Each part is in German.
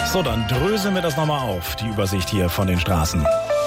So, dann dröseln wir das nochmal auf, die Übersicht hier von den Straßen.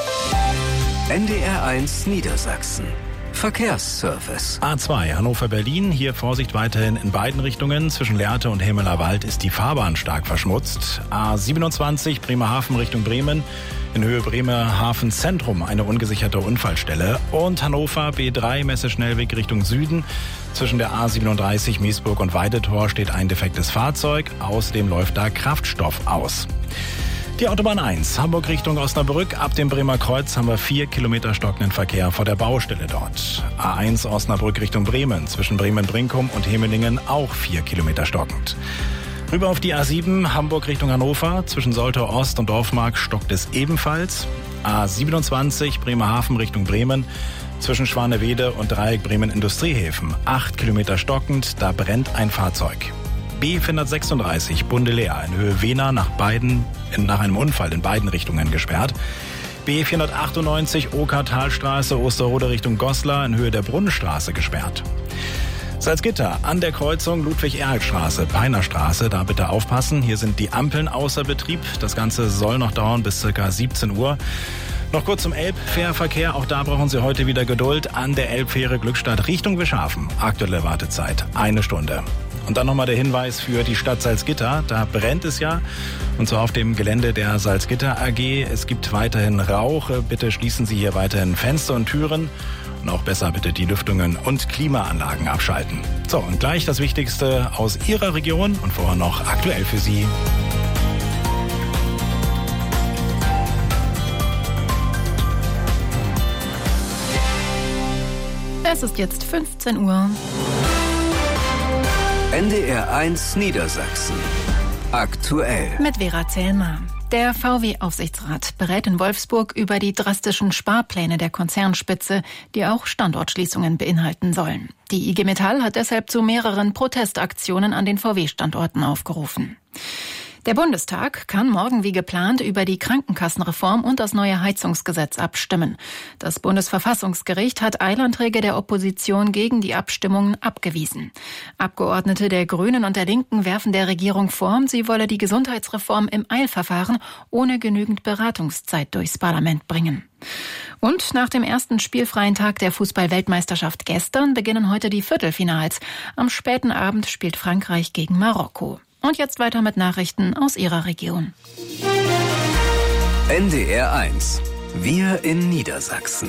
NDR1 Niedersachsen. Verkehrsservice. A2 Hannover-Berlin, hier Vorsicht weiterhin in beiden Richtungen. Zwischen Lehrte und Himmelerwald ist die Fahrbahn stark verschmutzt. A27 Bremerhaven Richtung Bremen, in Höhe Bremerhaven Zentrum eine ungesicherte Unfallstelle. Und Hannover B3 Messeschnellweg Richtung Süden. Zwischen der A37 Miesburg und Weidetor steht ein defektes Fahrzeug. Außerdem läuft da Kraftstoff aus. Die Autobahn 1, Hamburg Richtung Osnabrück. Ab dem Bremer Kreuz haben wir 4 Kilometer stockenden Verkehr vor der Baustelle dort. A1 Osnabrück Richtung Bremen. Zwischen Bremen-Brinkum und Hemelingen auch 4 Kilometer stockend. Rüber auf die A7, Hamburg Richtung Hannover. Zwischen Soltau Ost und Dorfmark stockt es ebenfalls. A27, Bremerhaven Richtung Bremen. Zwischen Schwanewede und Dreieck Bremen Industriehäfen. 8 Kilometer stockend, da brennt ein Fahrzeug. B436 Bundeleer in Höhe Wehna nach einem Unfall in beiden Richtungen gesperrt. B498 Oker-Talstraße Osterode Richtung Goslar in Höhe der Brunnenstraße gesperrt. Salzgitter an der Kreuzung Ludwig-Erhard-Straße, Peinerstraße, da bitte aufpassen. Hier sind die Ampeln außer Betrieb. Das Ganze soll noch dauern bis ca. 17 Uhr. Noch kurz zum Elbfährverkehr. Auch da brauchen Sie heute wieder Geduld. An der Elbfähre Glückstadt Richtung Wischhafen. Aktuelle Wartezeit 1 Stunde. Und dann nochmal der Hinweis für die Stadt Salzgitter. Da brennt es ja. Und zwar auf dem Gelände der Salzgitter AG. Es gibt weiterhin Rauch. Bitte schließen Sie hier weiterhin Fenster und Türen. Und auch besser bitte die Lüftungen und Klimaanlagen abschalten. So, und gleich das Wichtigste aus Ihrer Region und vorher noch aktuell für Sie. Es ist jetzt 15 Uhr. NDR1 Niedersachsen. Aktuell. Mit Vera Zellmer. Der VW-Aufsichtsrat berät in Wolfsburg über die drastischen Sparpläne der Konzernspitze, die auch Standortschließungen beinhalten sollen. Die IG Metall hat deshalb zu mehreren Protestaktionen an den VW-Standorten aufgerufen. Der Bundestag kann morgen wie geplant über die Krankenkassenreform und das neue Heizungsgesetz abstimmen. Das Bundesverfassungsgericht hat Eilanträge der Opposition gegen die Abstimmungen abgewiesen. Abgeordnete der Grünen und der Linken werfen der Regierung vor, sie wolle die Gesundheitsreform im Eilverfahren ohne genügend Beratungszeit durchs Parlament bringen. Und nach dem ersten spielfreien Tag der Fußball-Weltmeisterschaft gestern beginnen heute die Viertelfinals. Am späten Abend spielt Frankreich gegen Marokko. Und jetzt weiter mit Nachrichten aus Ihrer Region. NDR1. Wir in Niedersachsen.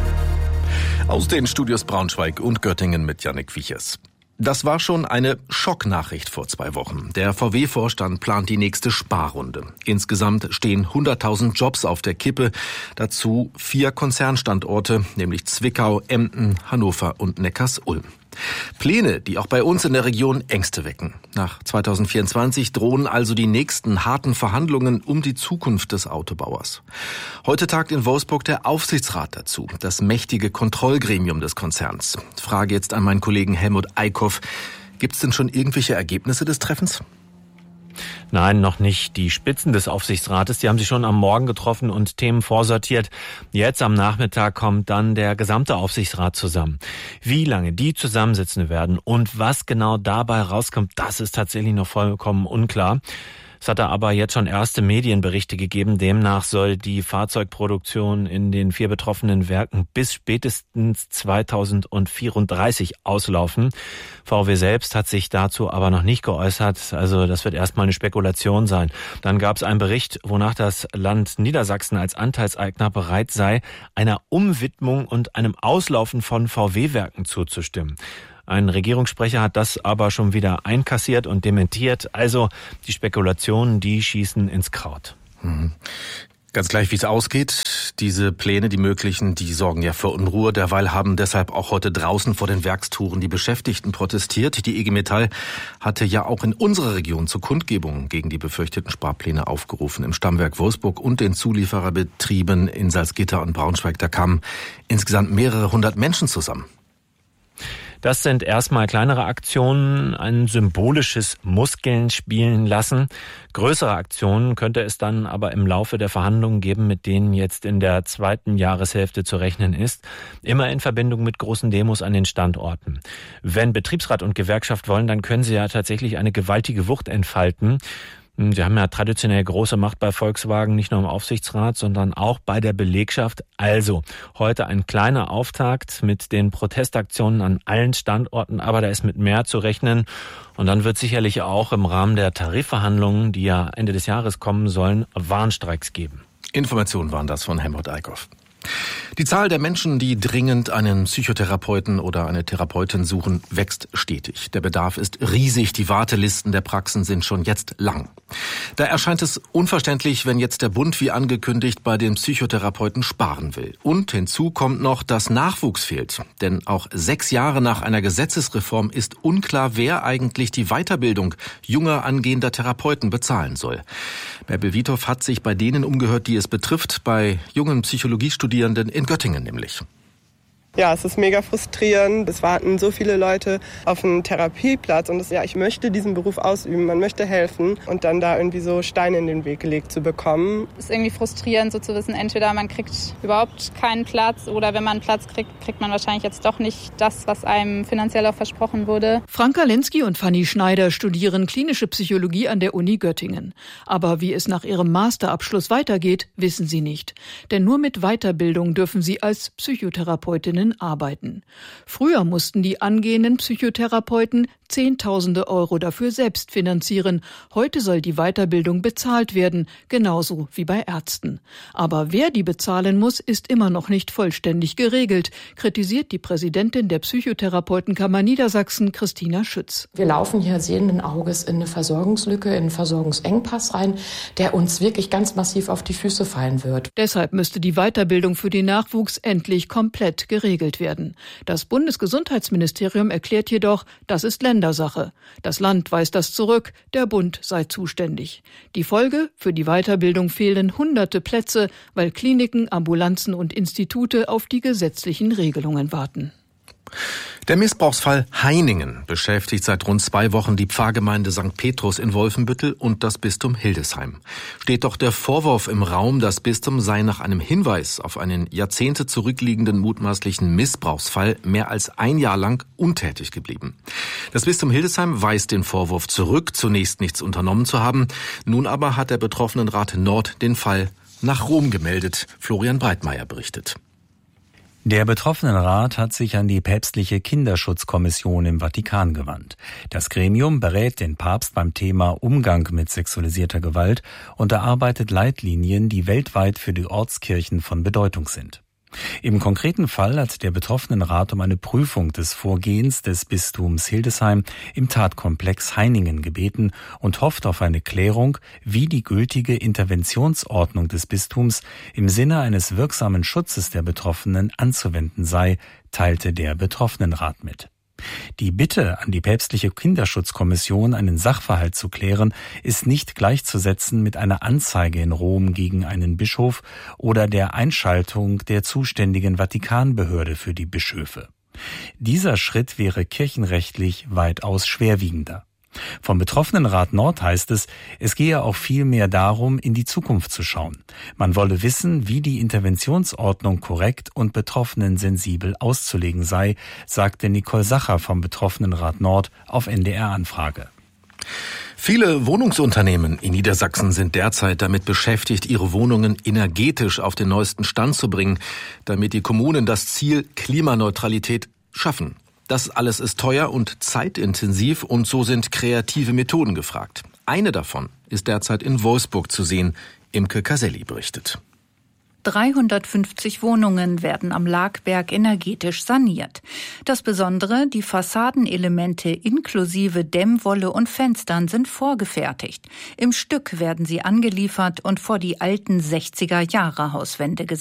Aus den Studios Braunschweig und Göttingen mit Jannik Wiechers. Das war schon eine Schocknachricht vor 2 Wochen. Der VW-Vorstand plant die nächste Sparrunde. Insgesamt stehen 100.000 Jobs auf der Kippe. Dazu 4 Konzernstandorte, nämlich Zwickau, Emden, Hannover und Neckarsulm. Pläne, die auch bei uns in der Region Ängste wecken. Nach 2024 drohen also die nächsten harten Verhandlungen um die Zukunft des Autobauers. Heute tagt in Wolfsburg der Aufsichtsrat dazu, das mächtige Kontrollgremium des Konzerns. Frage jetzt an meinen Kollegen Helmut Eickhoff. Gibt es denn schon irgendwelche Ergebnisse des Treffens? Nein, noch nicht. Die Spitzen des Aufsichtsrates, die haben sich schon am Morgen getroffen und Themen vorsortiert. Jetzt am Nachmittag kommt dann der gesamte Aufsichtsrat zusammen. Wie lange die zusammensitzen werden und was genau dabei rauskommt, das ist tatsächlich noch vollkommen unklar. Es hat da aber jetzt schon erste Medienberichte gegeben. Demnach soll die Fahrzeugproduktion in den 4 betroffenen Werken bis spätestens 2034 auslaufen. VW selbst hat sich dazu aber noch nicht geäußert. Also das wird erstmal eine Spekulation sein. Dann gab es einen Bericht, wonach das Land Niedersachsen als Anteilseigner bereit sei, einer Umwidmung und einem Auslaufen von VW-Werken zuzustimmen. Ein Regierungssprecher hat das aber schon wieder einkassiert und dementiert. Also die Spekulationen, die schießen ins Kraut. Ganz gleich, wie es ausgeht. Diese Pläne, die möglichen, die sorgen ja für Unruhe. Derweil haben deshalb auch heute draußen vor den Werkstouren die Beschäftigten protestiert. Die IG Metall hatte ja auch in unserer Region zu Kundgebungen gegen die befürchteten Sparpläne aufgerufen. Im Stammwerk Wolfsburg und den Zuliefererbetrieben in Salzgitter und Braunschweig. Da kamen insgesamt mehrere 100 Menschen zusammen. Das sind erstmal kleinere Aktionen, ein symbolisches Muskeln spielen lassen. Größere Aktionen könnte es dann aber im Laufe der Verhandlungen geben, mit denen jetzt in der 2. Jahreshälfte zu rechnen ist. Immer in Verbindung mit großen Demos an den Standorten. Wenn Betriebsrat und Gewerkschaft wollen, dann können sie ja tatsächlich eine gewaltige Wucht entfalten. Sie haben ja traditionell große Macht bei Volkswagen, nicht nur im Aufsichtsrat, sondern auch bei der Belegschaft. Also heute ein kleiner Auftakt mit den Protestaktionen an allen Standorten, aber da ist mit mehr zu rechnen. Und dann wird sicherlich auch im Rahmen der Tarifverhandlungen, die ja Ende des Jahres kommen sollen, Warnstreiks geben. Informationen waren das von Helmut Eickhoff. Die Zahl der Menschen, die dringend einen Psychotherapeuten oder eine Therapeutin suchen, wächst stetig. Der Bedarf ist riesig, die Wartelisten der Praxen sind schon jetzt lang. Da erscheint es unverständlich, wenn jetzt der Bund wie angekündigt bei den Psychotherapeuten sparen will. Und hinzu kommt noch, dass Nachwuchs fehlt. Denn auch 6 Jahre nach einer Gesetzesreform ist unklar, wer eigentlich die Weiterbildung junger angehender Therapeuten bezahlen soll. Bärbel Wiethoff hat sich bei denen umgehört, die es betrifft, bei jungen Psychologiestudierenden in Göttingen nämlich. Ja, es ist mega frustrierend. Es warten so viele Leute auf einen Therapieplatz und ich möchte diesen Beruf ausüben, man möchte helfen und dann da irgendwie so Steine in den Weg gelegt zu bekommen. Es ist irgendwie frustrierend, so zu wissen, entweder man kriegt überhaupt keinen Platz oder wenn man einen Platz kriegt, kriegt man wahrscheinlich jetzt doch nicht das, was einem finanziell auch versprochen wurde. Franka Linsky und Fanny Schneider studieren klinische Psychologie an der Uni Göttingen. Aber wie es nach ihrem Masterabschluss weitergeht, wissen sie nicht. Denn nur mit Weiterbildung dürfen sie als Psychotherapeutinnen arbeiten. Früher mussten die angehenden Psychotherapeuten Zehntausende Euro dafür selbst finanzieren. Heute soll die Weiterbildung bezahlt werden, genauso wie bei Ärzten. Aber wer die bezahlen muss, ist immer noch nicht vollständig geregelt, kritisiert die Präsidentin der Psychotherapeutenkammer Niedersachsen, Christina Schütz. Wir laufen hier sehenden Auges in eine Versorgungslücke, in einen Versorgungsengpass rein, der uns wirklich ganz massiv auf die Füße fallen wird. Deshalb müsste die Weiterbildung für den Nachwuchs endlich komplett geregelt werden. Das Bundesgesundheitsministerium erklärt jedoch, das ist Ländersache. Das Land weist das zurück, der Bund sei zuständig. Die Folge: für die Weiterbildung fehlen hunderte Plätze, weil Kliniken, Ambulanzen und Institute auf die gesetzlichen Regelungen warten. Der Missbrauchsfall Heiningen beschäftigt seit rund 2 Wochen die Pfarrgemeinde St. Petrus in Wolfenbüttel und das Bistum Hildesheim. Steht doch der Vorwurf im Raum, das Bistum sei nach einem Hinweis auf einen Jahrzehnte zurückliegenden mutmaßlichen Missbrauchsfall mehr als 1 Jahr lang untätig geblieben. Das Bistum Hildesheim weist den Vorwurf zurück, zunächst nichts unternommen zu haben. Nun aber hat der Betroffenenrat Nord den Fall nach Rom gemeldet. Florian Breitmeier berichtet. Der Betroffenenrat hat sich an die päpstliche Kinderschutzkommission im Vatikan gewandt. Das Gremium berät den Papst beim Thema Umgang mit sexualisierter Gewalt und erarbeitet Leitlinien, die weltweit für die Ortskirchen von Bedeutung sind. Im konkreten Fall hat der Betroffenenrat um eine Prüfung des Vorgehens des Bistums Hildesheim im Tatkomplex Heiningen gebeten und hofft auf eine Klärung, wie die gültige Interventionsordnung des Bistums im Sinne eines wirksamen Schutzes der Betroffenen anzuwenden sei, teilte der Betroffenenrat mit. Die Bitte an die päpstliche Kinderschutzkommission, einen Sachverhalt zu klären, ist nicht gleichzusetzen mit einer Anzeige in Rom gegen einen Bischof oder der Einschaltung der zuständigen Vatikanbehörde für die Bischöfe. Dieser Schritt wäre kirchenrechtlich weitaus schwerwiegender. Vom Betroffenenrat Nord heißt es, es gehe auch vielmehr darum, in die Zukunft zu schauen. Man wolle wissen, wie die Interventionsordnung korrekt und Betroffenen sensibel auszulegen sei, sagte Nicole Sacher vom Betroffenenrat Nord auf NDR-Anfrage. Viele Wohnungsunternehmen in Niedersachsen sind derzeit damit beschäftigt, ihre Wohnungen energetisch auf den neuesten Stand zu bringen, damit die Kommunen das Ziel Klimaneutralität schaffen. Das alles ist teuer und zeitintensiv und so sind kreative Methoden gefragt. Eine davon ist derzeit in Wolfsburg zu sehen. Imke Caselli berichtet. 350 Wohnungen werden am Lagberg energetisch saniert. Das Besondere, die Fassadenelemente inklusive Dämmwolle und Fenstern sind vorgefertigt. Im Stück werden sie angeliefert und vor die alten 60er-Jahre-Hauswände gesetzt.